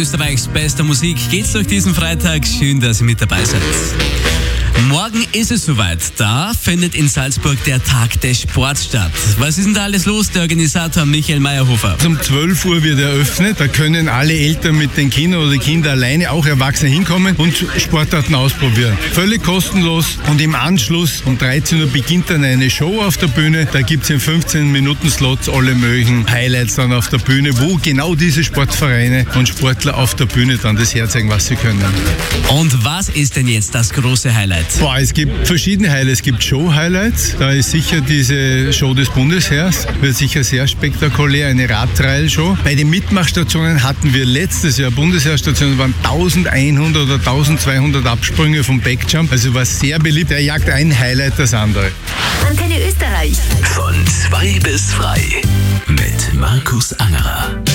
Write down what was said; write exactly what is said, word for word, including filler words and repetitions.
Österreichs bester Musik geht's durch diesen Freitag. Schön, dass ihr mit dabei seid. Morgen ist es soweit. Da findet in Salzburg der Tag des Sports statt. Was ist denn da alles los? Der Organisator Michael Meyerhofer. Um zwölf Uhr wird eröffnet. Da können alle Eltern mit den Kindern oder die Kinder alleine, auch Erwachsene, hinkommen und Sportarten ausprobieren. Völlig kostenlos. Und im Anschluss um dreizehn Uhr beginnt dann eine Show auf der Bühne. Da gibt es in fünfzehn Minuten Slots alle möglichen Highlights dann auf der Bühne, wo genau diese Sportvereine und Sportler auf der Bühne dann das herzeigen, was sie können. Und was ist denn jetzt das große Highlight? Boah, es gibt verschiedene Highlights. Es gibt Show-Highlights. Da ist sicher diese Show des Bundesheers. Wird sicher sehr spektakulär, eine Radtrail-Show. Bei den Mitmachstationen hatten wir letztes Jahr Bundesheerstationen, waren elfhundert oder zwölfhundert Absprünge vom Backjump. Also war sehr beliebt. Er jagt ein Highlight das andere. Antenne Österreich. Von zwei bis frei mit Markus Angerer.